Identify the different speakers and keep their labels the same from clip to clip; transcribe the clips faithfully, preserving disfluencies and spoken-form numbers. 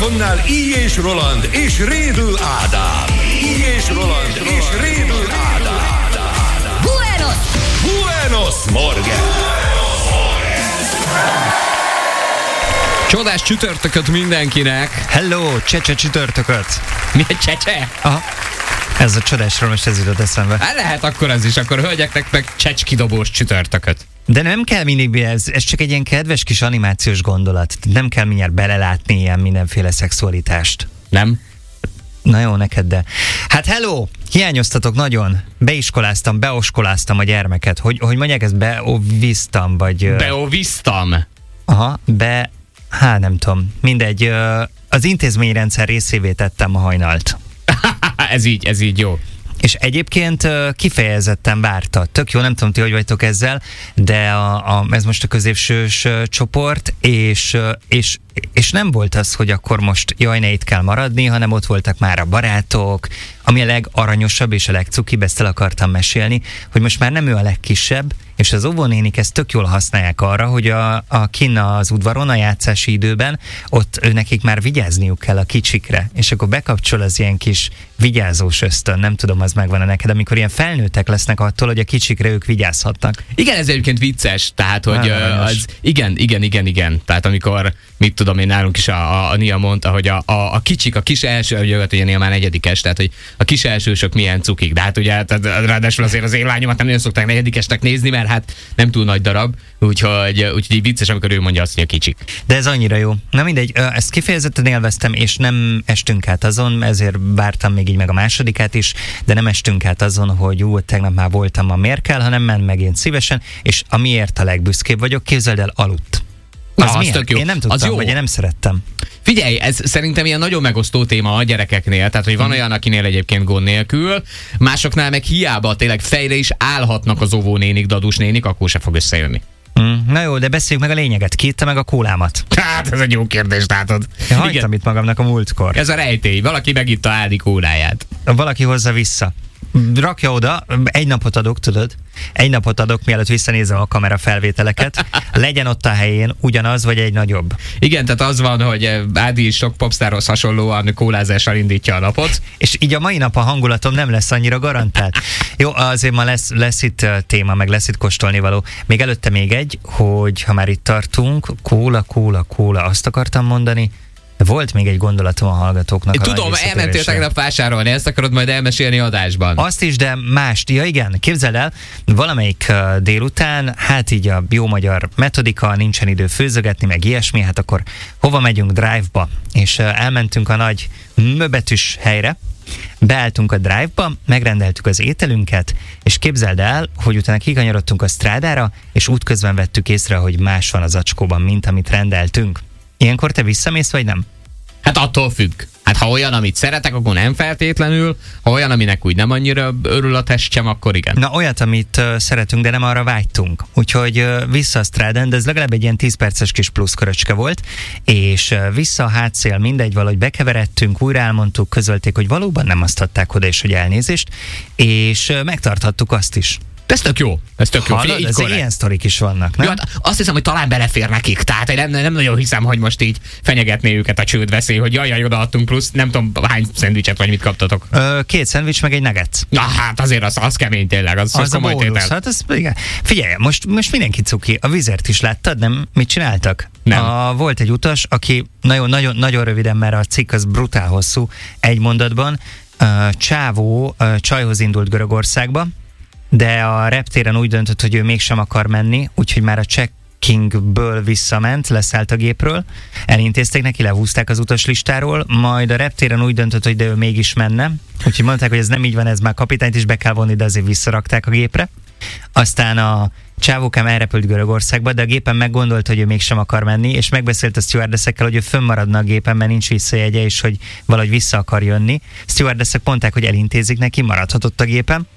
Speaker 1: Mikrofonnál Így és Roland és Rédl Ádám. Így és Roland és Rédl Ádám.
Speaker 2: Buenos!
Speaker 1: Buenos Morgen!
Speaker 3: Csodás csütörtököt mindenkinek!
Speaker 4: Hello, csecse csütörtököt!
Speaker 3: Mi egy csecse?
Speaker 4: Aha. Ez a csodásról most ez jutott eszembe.
Speaker 3: Hát lehet akkor az is, akkor hölgyeknek meg csecskidobós csütörtököt.
Speaker 4: De nem kell mindig, ez, ez csak egy ilyen kedves kis animációs gondolat. Nem kell mindjárt belelátni ilyen mindenféle szexualitást.
Speaker 3: Nem?
Speaker 4: Na jó, neked, de... Hát hello! Hiányoztatok nagyon. Beiskoláztam, beoskoláztam a gyermeket. Hogy, hogy mondják ezt? Beoviztam, vagy...
Speaker 3: Beoviztam.
Speaker 4: Aha, be... Hát nem tudom. Mindegy. Az intézményrendszer részévé tettem a hajnalt.
Speaker 3: ez így, ez így jó.
Speaker 4: És egyébként kifejezetten várta. Tök jó, nem tudom ti, hogy vagytok ezzel, de a, a, ez most a középsős csoport, és, és, és nem volt az, hogy akkor most jaj, ne itt kell maradni, hanem ott voltak már a barátok, ami a legaranyosabb és a legcukibb, ezt el akartam mesélni, hogy most már nem ő a legkisebb, és az óvónénik ezt tök jól használják arra, hogy a, a kinn az udvaron, a játszási időben, ott ő nekik már vigyázniuk kell a kicsikre, és akkor bekapcsol az ilyen kis vigyázós ösztön, nem tudom, az megvan-e neked, amikor ilyen felnőttek lesznek attól, hogy a kicsikre ők vigyázhatnak.
Speaker 3: Igen, ez egyébként vicces, tehát, hogy
Speaker 4: Há,
Speaker 3: az, igen, igen, igen, igen, tehát amikor, mit tudom én, nálunk is a, a, a Nia mondta, hogy a, a, a kicsik, a kis első, ugye, ugye Nia már negyedikes, tehát, hogy a kis elsősök milyen cukik, de hát ugye, tehát, ráadásul azért az én lányomat nem nagyon szokták negyedikesnek nézni, mert hát nem túl nagy darab, úgyhogy, úgyhogy vicces, amikor ő mondja azt, hogy a kicsik.
Speaker 4: De ez annyira jó. Na mindegy, ezt kifejezetten élveztem, és nem estünk át azon, ezért vártam még így meg a másodikát is, de nem estünk át azon, hogy ú, tegnap már voltam, a miért kell, hanem ment megint szívesen, és amiért a legbüszkébb vagyok, képzeld el, aludt. Az,
Speaker 3: Na, az
Speaker 4: tök jó. Én nem tudtam, vagy én nem szerettem.
Speaker 3: Figyelj, ez szerintem ilyen nagyon megosztó téma a gyerekeknél, tehát hogy van olyan, akinél egyébként gond nélkül, másoknál meg hiába tényleg fejre is állhatnak az óvónénik, dadus nénik, akkor se fog összejönni.
Speaker 4: Mm, na jó, de beszéljük meg a lényeget. Ki itta meg a kólámat?
Speaker 3: Hát ez egy jó kérdés, látod.
Speaker 4: Én hagytam itt magamnak a múltkor.
Speaker 3: Ez a rejtély, valaki megitta Ádi kóláját.
Speaker 4: Valaki hozza vissza. Rakja oda, egy napot adok, tudod? Egy napot adok, mielőtt visszanézem a kamera felvételeket. Legyen ott a helyén ugyanaz, vagy egy nagyobb.
Speaker 3: Igen, tehát az van, hogy Ádi is sok popstárhoz hasonlóan kólázással indítja a napot.
Speaker 4: És így a mai nap a hangulatom nem lesz annyira garantált. Jó, azért ma lesz, lesz itt téma, meg lesz itt kóstolnivaló. Még előtte még egy, hogy ha már itt tartunk, kóla, kóla, kóla, azt akartam mondani. De volt még egy gondolatom a hallgatóknak.
Speaker 3: Én tudom, elmentél tegnap vásárolni, ezt akarod majd elmesélni adásban.
Speaker 4: Azt is, de mást. Ja igen, képzeld el, valamelyik uh, délután, hát így a jó magyar metodika, nincsen idő főzögetni, meg ilyesmi, hát akkor hova megyünk? Drive-ba. És uh, elmentünk a nagy möbetűs helyre, beálltunk a Drive-ba, megrendeltük az ételünket, és képzeld el, hogy utána kikanyarodtunk a strádára, és útközben vettük észre, hogy más van az acskóban, mint amit rendeltünk. Ilyenkor te visszamész, vagy nem?
Speaker 3: Hát attól függ. Hát ha olyan, amit szeretek, akkor nem feltétlenül, ha olyan, aminek úgy nem annyira örül a testem, akkor igen.
Speaker 4: Na olyat, amit uh, szeretünk, de nem arra vágytunk. Úgyhogy uh, vissza a strádán, de ez legalább egy ilyen tíz perces kis pluszköröcske volt, és uh, vissza a hátszél, mindegy, valahogy bekeveredtünk, újra elmondtuk, közölték, hogy valóban nem azt adták oda, és hogy elnézést, és uh, megtarthattuk azt is.
Speaker 3: De ez tök jó. Ez tök jó.
Speaker 4: Hallod,
Speaker 3: Figyelj,
Speaker 4: ezek ilyen sztorik is vannak, nem?
Speaker 3: Jó, hát azt hiszem, hogy talán belefér nekik. Tehát én nem, nem nagyon hiszem, hogy most így fenyegetné őket a csődveszély, hogy jaj, jaj, odaadtunk plusz, nem tudom hány szendvicset vagy mit kaptatok.
Speaker 4: Ö, két szendvics, meg egy nugget.
Speaker 3: Na hát azért az, az kemény tényleg, az, az, az komoly tétel.
Speaker 4: Hát az, igen. Figyelj, most, most mindenki cuki. A Vizert is láttad, nem? Mit csináltak?
Speaker 3: Nem.
Speaker 4: A, volt egy utas, aki nagyon, nagyon, nagyon röviden, mert a cikk az brutál hosszú, egy mondatban, uh, csávó uh, csajhoz indult Görögországba, de a reptéren úgy döntött, hogy ő mégsem akar menni, úgyhogy már a checkingből visszament, leszállt a gépről, elintézték neki, lehúzták az utaslistáról, majd a reptéren úgy döntött, hogy de ő mégis menne, úgyhogy mondták, hogy ez nem így van, ez már kapitányt is be kell vonni, de azért visszarakták a gépre. Aztán a csávókám elrepült Görögországba, de a gépen meggondolt, hogy ő mégsem akar menni, és megbeszélt a stewardessekkel, hogy ő fönnmaradna a gépen, mert nincs visszajegye, és hogy valahogy vissza akar jönni. Stewardessek mondták, hogy elintézik neki, maradhatott a gépen.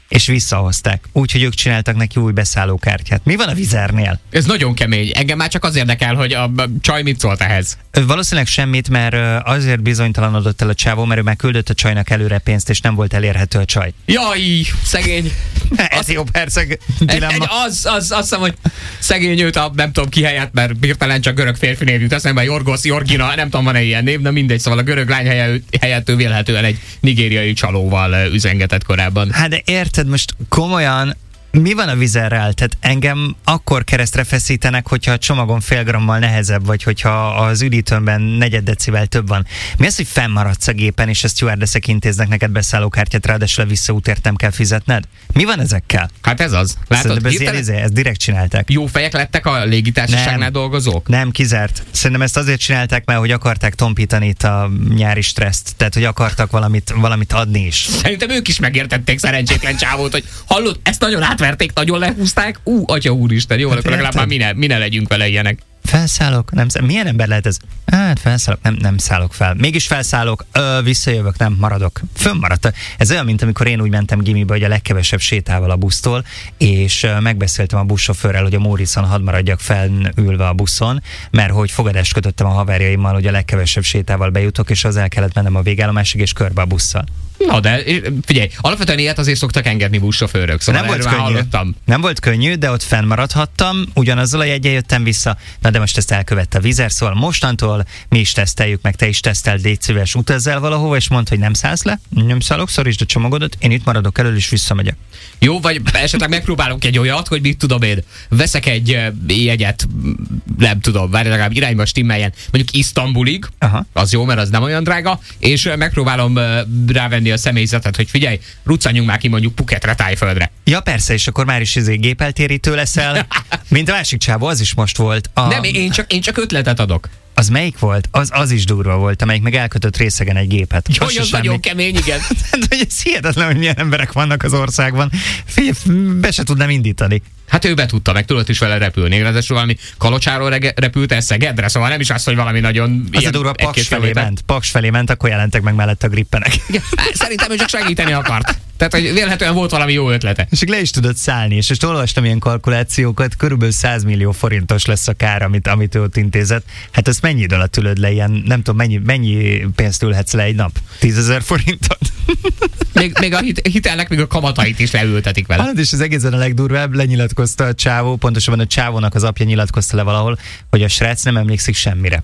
Speaker 4: és visszahozták. Úgyhogy ők csináltak neki új beszállókártyát. Mi van a Vizernél?
Speaker 3: Ez nagyon kemény. Engem már csak az érdekel, hogy a csaj mit szólt ehhez.
Speaker 4: Valószínűleg semmit, mert azért bizonytalanodott el a csávó, mert ő már küldött a csajnak előre pénzt, és nem volt elérhető a csaj.
Speaker 3: Jaj, szegény.
Speaker 4: Ez jó perceg
Speaker 3: Egy,
Speaker 4: dilemma.
Speaker 3: az, az, azt hiszem, hogy szegény őt a nem tudom ki helyett, mert hirtelen csak görög férfi név jut eszembe, Jorgos, Jorgina, nem tudom, van-e ilyen név, de mindegy, szóval a görög lány helyett ő vélhetően egy nigériai csalóval üzengetett korábban.
Speaker 4: Hát de érted, most komolyan, mi van a Vizerrel? Tehát engem akkor keresztre feszítenek, hogyha a csomagon fél grammal nehezebb, vagy hogyha az üdítőmben negyed decivel több van. Mi az, hogy fennmaradsz a gépen, és a stewardessek intéznek neked beszállókártyát, ráadásul a visszaútértem kell fizetned? Mi van ezekkel?
Speaker 3: Hát ez az. Látod,
Speaker 4: Szerintem ez, ilyen, izé, ezt direkt csinálták.
Speaker 3: Jó fejek lettek a légitársaságnál dolgozók?
Speaker 4: Nem, kizárt. Szerintem ezt azért csinálták, mert hogy akarták tompítani itt a nyári stresszt. Tehát, hogy akartak valamit, valamit adni is.
Speaker 3: Szerintem ők is megértették szerencsétlen csávót, hogy hallod, ezt nagyon átverték, nagyon lehúzták. Ú, atya úristen, jó, hát akkor legalább már mi ne, mi ne legyünk vele ilyenek.
Speaker 4: Felszállok? Nem, milyen ember lehet ez? Hát felszállok, nem, nem szállok fel. Mégis felszállok, ö, visszajövök, nem, maradok. Fönnmaradt. Ez olyan, mint amikor én úgy mentem gimibe, hogy a legkevesebb sétával a busztól, és ö, megbeszéltem a buszsofőrrel, hogy a Móricon hadd maradjak fennülve a buszon, mert hogy fogadást kötöttem a haverjaimmal, hogy a legkevesebb sétával bejutok, és az el kellett mennem a végállomásig, és körbe a busszal.
Speaker 3: Na de figyelj, alapvetően ilyet azért szoktak engedni buszsofőrök, szóval
Speaker 4: nem volt könnyű.
Speaker 3: hallottam.
Speaker 4: Nem volt könnyű, de ott fennmaradhattam, ugyanazzal a jegyen jöttem vissza, na de most ezt elkövette a Vizer, szóval mostantól mi is teszteljük meg, te is teszteld, légy szíves, utazzál valahova, és mondd, hogy nem szállsz le, nem szállok, szorítsd a csomagodat, én itt maradok elől, és visszamegyek.
Speaker 3: Jó, vagy esetleg megpróbálunk egy olyat, hogy mit tudom én, veszek egy uh, jegyet, nem tudom, várj, legalább irányba stimmeljen, mondjuk Isztambulig,
Speaker 4: Aha.
Speaker 3: az jó, mert az nem olyan drága, és uh, megpróbálom uh, rávenni a személyzetet, hogy figyelj, ruccanjunk már ki mondjuk Phuketre, Tájföldre.
Speaker 4: Ja persze, és akkor már is izé gépeltérítő leszel, mint a másik csávó, az is most volt. A...
Speaker 3: Nem, én csak, én csak ötletet adok.
Speaker 4: Az melyik volt? Az, az is durva volt, amelyik meg elkötött részegen egy gépet.
Speaker 3: Jaj, az nagyon kemény, igen.
Speaker 4: hogy ez hihetetlen, hogy milyen emberek vannak az országban. Figyelj, be se tudnám indítani.
Speaker 3: Hát ő be tudta, meg tudott is vele repülni. Ráadásul valami Kalocsáról rege- repült el Szegedre, szóval nem is az, hogy valami nagyon...
Speaker 4: Az a durva, Paks felé ment, Paks felé ment, akkor jelentek meg mellett a grippenek.
Speaker 3: Szerintem ő csak segíteni akart. Tehát, hogy vélhetően volt valami jó ötlete.
Speaker 4: És le is tudott szállni, és most olvastam ilyen kalkulációkat, körülbelül száz millió forintos lesz a kár, amit, amit ő ott intézett. Hát ezt mennyi idő alatt ülöd le, ilyen, nem tudom, mennyi, mennyi pénzt ülhetsz le egy nap? Tízezer forintot?
Speaker 3: Még, még a hit, hitelnek még a kamatait is leültetik vele.
Speaker 4: Hát, és az egészen a legdurvább, lenyilatkozta a csávó, pontosabban a csávónak az apja nyilatkozta le valahol, hogy a srác nem emlékszik semmire.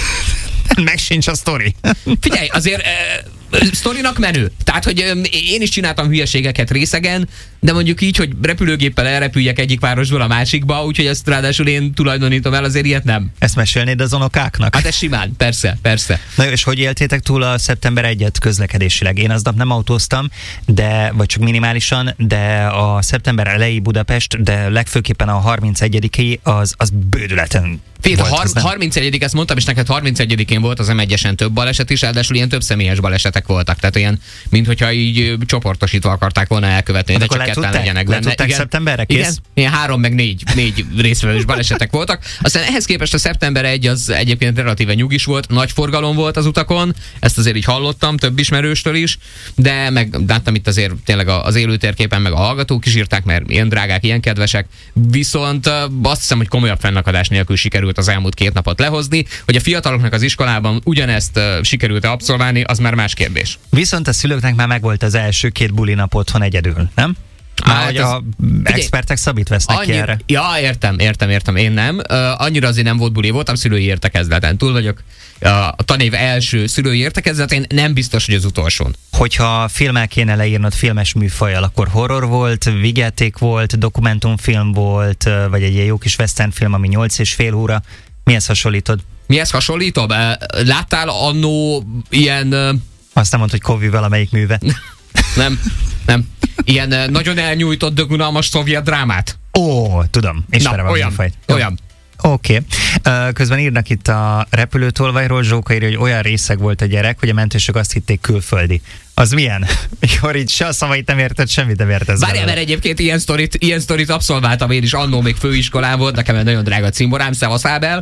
Speaker 4: Meg sincs a sztori.
Speaker 3: Figyelj, azért e, sztorinak menő. Tehát, hogy e, én is csináltam hülyeségeket részegen, de mondjuk így, hogy repülőgéppel elrepüljek egyik városból a másikba, úgyhogy ezt ráadásul én tulajdonítom el, azért ilyet nem.
Speaker 4: Ezt mesélnéd az unokáknak?
Speaker 3: Hát ez simán, persze, persze.
Speaker 4: Na jó, és hogy éltétek túl a szeptember elsejét közlekedésileg? Én aznap nem autóztam, de, vagy csak minimálisan, de a szeptember elejé Budapest, de legfőképpen a harmincegyedikei az, az bődületen.
Speaker 3: Fél, har- harmincegyedikén ezt mondtam, és neked harmincegyedikén volt az em egyesen több baleset is, ráadásul ilyen több személyes balesetek voltak. Tehát ilyen, mint hogyha így csoportosítva akarták volna elkövetni,
Speaker 4: hát
Speaker 3: de csak ketten legyenek
Speaker 4: benne. Le tudták szeptemberre, kész?
Speaker 3: Igen, ilyen három meg négy, négy részvevős balesetek voltak. Aztán ehhez képest a szeptember elseje az egyébként relatíve nyugis volt, nagy forgalom volt az utakon, ezt azért így hallottam több ismerőstől is, de meg láttam itt azért tényleg az élőtérképen, meg a hallgatók is írták, mert ilyen drágák, ilyen kedvesek. Viszont azt hiszem, hogy komolyabb fennakadás nélkül sikerült az elmúlt két napot lehozni, hogy a fiataloknak az iskolában ugyanezt uh, sikerült-e abszolválni, az már más kérdés.
Speaker 4: Viszont a szülőknek már megvolt az első két buli nap otthon egyedül, nem? Már hát hogy az, a expertek szabít vesznek annyi, ki erre.
Speaker 3: Ja, értem, értem, értem, én nem. Uh, annyira azért nem volt buli, voltam szülői értekezleten. Túl vagyok uh, a tanév első szülői értekezletén, nem biztos, hogy az utolsón.
Speaker 4: Hogyha filmmel kéne leírnod filmes műfajjal, akkor horror volt, vigyáték volt, dokumentumfilm volt, vagy egy ilyen jó kis western film, ami nyolc és fél óra. Mihez hasonlítod?
Speaker 3: Mihez hasonlítom? Láttál annó ilyen...
Speaker 4: Azt nem mondod, hogy Kovi valamelyik műve.
Speaker 3: Nem, nem. Ilyen nagyon elnyújtott, dögunalmas szovjet drámát.
Speaker 4: Ó, tudom. Ismerem a műfajt.
Speaker 3: Olyan.
Speaker 4: Oké. Okay. Közben írnak itt a repülőtolvajról, Zsóka írja, hogy olyan részeg volt a gyerek, hogy a mentősök azt hitték külföldi. Az milyen? Mikor így se a szavait nem érted, semmit nem érted.
Speaker 3: Várjál, mert egyébként ilyen sztorit, ilyen sztorit abszolváltam én is, annó még főiskolán volt, nekem egy nagyon drága cimborám, szevasz Ábel,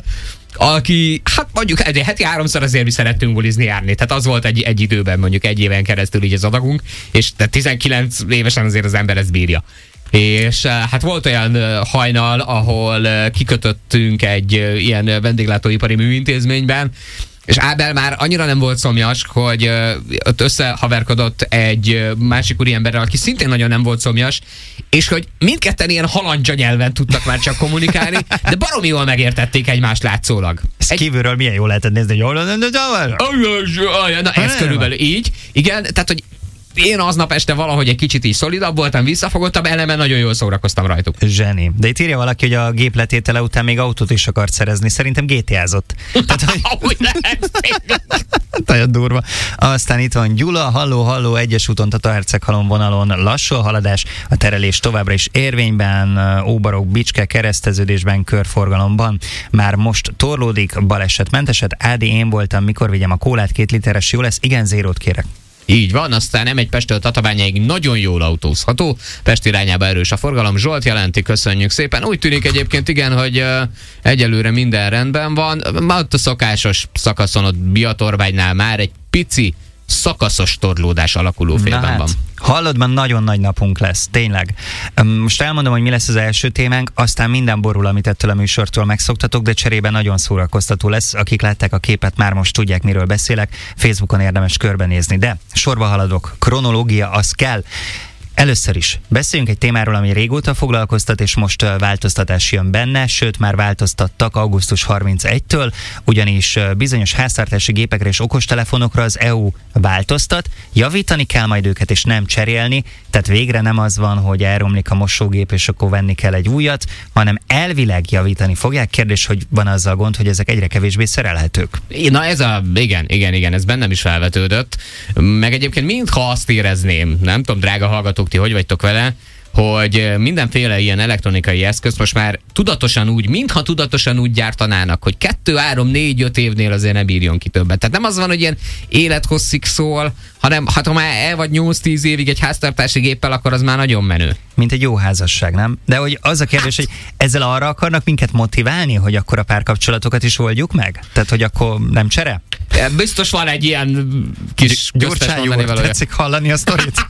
Speaker 3: aki, hát mondjuk egy heti háromszor azért mi szerettünk bulizni járni. Tehát az volt egy, egy időben, mondjuk egy éven keresztül így az adagunk, és tehát tizenkilenc évesen azért az ember ezt bírja. És hát volt olyan hajnal, ahol kikötöttünk egy ilyen vendéglátóipari műintézményben, és Ábel már annyira nem volt szomjas, hogy uh, ott összehaverkodott egy uh, másik úriemberrel, aki szintén nagyon nem volt szomjas, és hogy mindketten ilyen halandzsa nyelven tudtak már csak kommunikálni, de baromi jól megértették egymást látszólag.
Speaker 4: Ezt egy... kívülről milyen jól lehetett nézni, hogy jól
Speaker 3: na ez körülbelül így. Igen, tehát, hogy én aznap este valahogy egy kicsit így szolidabb voltam, visszafogottabb, ellenben nagyon jól szórakoztam rajtuk.
Speaker 4: Zseni. De itt írja valaki, hogy a gép letétele után még autót is akart szerezni. Szerintem gé té ázott. Tehát, hogy... Nagyon durva. Aztán itt van Gyula, halló, halló, egyes úton, Tataherceghalom vonalon lassú a haladás, a terelés továbbra is érvényben, Óbarok, Bicske, kereszteződésben, körforgalomban. Már most torlódik, balesetmenteset. Ádi, én voltam, mikor vigyem a kólát, két literes, jó lesz? Igen, zérót kérek.
Speaker 3: Így van, aztán nem egy Pesttől Tatabányáig nagyon jól autózható. Pest irányába erős a forgalom. Zsolt jelenti, köszönjük szépen. Úgy tűnik egyébként igen, hogy uh, egyelőre minden rendben van. Már ott a szokásos szakaszon, ott Biatorványnál már egy pici szakaszos torlódás alakuló félben hát, van.
Speaker 4: Hallod, már nagyon nagy napunk lesz, tényleg. Most elmondom, hogy mi lesz az első témánk, aztán minden borul, amit ettől a műsortól megszoktatok, de cserébe nagyon szórakoztató lesz. Akik látták a képet, már most tudják, miről beszélek. Facebookon érdemes körbenézni, de sorba haladok. Kronológia, az kell. Először is beszéljünk egy témáról, ami régóta foglalkoztat, és most változtatás jön benne, sőt már változtattak augusztus harmincegyedikétől, ugyanis bizonyos háztartási gépekre és okostelefonokra az é u változtat, javítani kell majd őket, és nem cserélni, tehát végre nem az van, hogy elromlik a mosógép, és akkor venni kell egy újat, hanem elvileg javítani fogják. Kérdés, hogy van azzal gond, hogy ezek egyre kevésbé szerelhetők.
Speaker 3: Na ez a, igen, igen, igen, ez bennem is felvetődött, meg egyébként mintha azt érezném, nem tudom, drága hallgatók, ti hogy vagytok vele, hogy mindenféle ilyen elektronikai eszköz most már tudatosan úgy, mintha tudatosan úgy gyártanának, hogy kettő, három, négy, öt évnél azért ne bírjon ki többet. Tehát nem az van, hogy ilyen élethosszig szól, hanem hát ha már el vagy nyolc-tíz évig egy háztartási géppel, akkor az már nagyon menő.
Speaker 4: Mint egy jó házasság, nem? De hogy az a kérdés, hát... hogy ezzel arra akarnak minket motiválni, hogy akkor a párkapcsolatokat is oldjuk meg? Tehát, hogy akkor nem csere?
Speaker 3: Biztos van egy ilyen kis
Speaker 4: Gyurcsány úr, tetszik hallani a sztorit?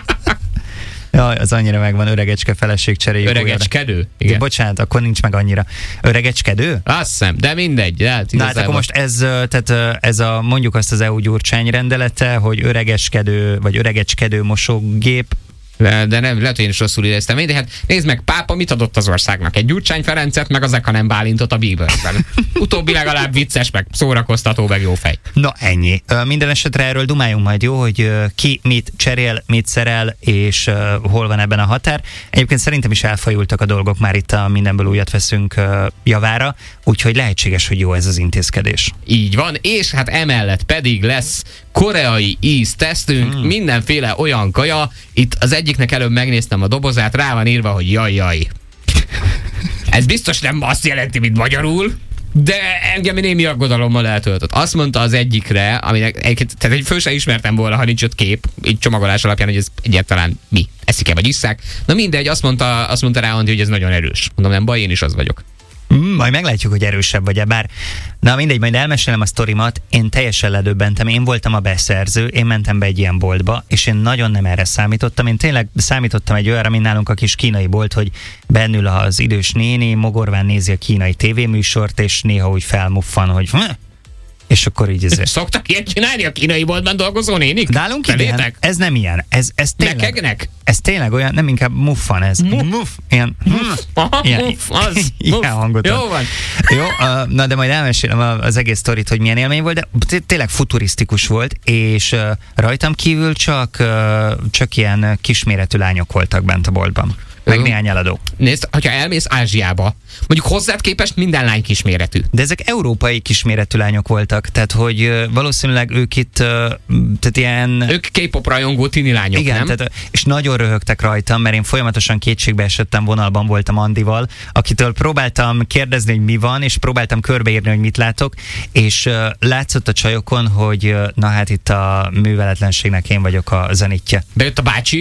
Speaker 4: Jaj, az annyira megvan, öregecske feleség cseréljük.
Speaker 3: Öregecskedő? Igen.
Speaker 4: Bocsánat, akkor nincs meg annyira. Öregecskedő?
Speaker 3: Azt hiszem, de mindegy. De hát
Speaker 4: Na hát akkor most ez, tehát ez a, mondjuk azt az é u Gyurcsány rendelete, hogy öregeskedő, vagy öregecskedő mosógép.
Speaker 3: De, de nem, lehet, hogy én is rosszul idéztem. De hát nézd meg, pápa mit adott az országnak? Egy Gyurcsány Ferencet, meg az Ekanem Bálintot a Bieberben. Utóbbi legalább vicces, meg szórakoztató, meg jó fej.
Speaker 4: Na ennyi. Minden esetre erről dumáljunk majd, jó, hogy ki mit cserél, mit szerel, és uh, hol van ebben a határ. Egyébként szerintem is elfajultak a dolgok, már itt a mindenből újat veszünk uh, javára, úgyhogy lehetséges, hogy jó ez az intézkedés.
Speaker 3: Így van, és hát emellett pedig lesz koreai íztesztünk, hmm. mindenféle olyan kaja. Itt az egyiknek előbb megnéztem a dobozát, rá van írva, hogy jaj, jaj. Ez biztos nem azt jelenti, mint magyarul, de engem némi aggodalommal eltöltött. Azt mondta az egyikre, aminek tehát egy föl se ismertem volna, ha nincs ott kép, így csomagolás alapján, hogy ez egyáltalán mi, eszik-e vagy isszák. Na mindegy, azt mondta, azt mondta rá, hogy ez nagyon erős. Mondom, nem baj, én is az vagyok.
Speaker 4: Mm, majd meglátjuk, hogy erősebb vagy-e, bár na mindegy, majd elmesélem a sztorimat. Én teljesen ledöbbentem, én voltam a beszerző, én mentem be egy ilyen boltba, és én nagyon nem erre számítottam. Én tényleg számítottam egy olyanra, mint nálunk a kis kínai bolt, hogy bennül az idős néni, mogorván nézi a kínai tévéműsort, és néha úgy felmuffan, hogy és akkor így ezért.
Speaker 3: Szoktak ilyet csinálni a kínai boltban dolgozó nénik?
Speaker 4: Nálunk igen, ez nem ilyen. Ez, ez tényleg,
Speaker 3: Nekegnek?
Speaker 4: Ez tényleg olyan, nem inkább muffan ez.
Speaker 3: Muff.
Speaker 4: Muff. Ilyen,
Speaker 3: muff. Aha, ilyen, muff. Az.
Speaker 4: Ilyen
Speaker 3: muff.
Speaker 4: hangot.
Speaker 3: Jó van.
Speaker 4: Jó, uh, na de majd elmesélem az egész sztorit, hogy milyen élmény volt, de tényleg futurisztikus volt, és uh, rajtam kívül csak, uh, csak ilyen kisméretű lányok voltak bent a boltban. Meg néhány eladó.
Speaker 3: Nézd, hogyha elmész Ázsiába, mondjuk hozzád képest minden lány kisméretű.
Speaker 4: De ezek európai kisméretű lányok voltak, tehát hogy uh, valószínűleg ők itt, uh, tehát ilyen...
Speaker 3: Ők K-pop rajongó tini lányok,
Speaker 4: igen,
Speaker 3: nem?
Speaker 4: Tehát, és nagyon röhögtek rajtam, mert én folyamatosan kétségbe esettem, vonalban voltam Andival, akitől próbáltam kérdezni, hogy mi van, és próbáltam körbeírni, hogy mit látok, és uh, látszott a csajokon, hogy uh, na hát itt a műveletlenségnek én vagyok a zenitje.
Speaker 3: Bejött a bácsi?